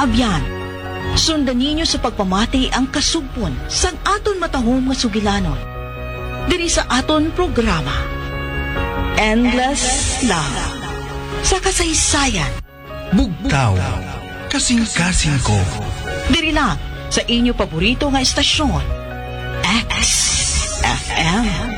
kaabyan. Sundan ninyo sa pagpamati ang kasugpon sang aton matahong nga sugilanon. Diri sa aton programa, Endless Love. Sa kasaysayan, Bugtaw, kasing-kasing ko. diri lang sa inyo paborito nga estasyon, XFM.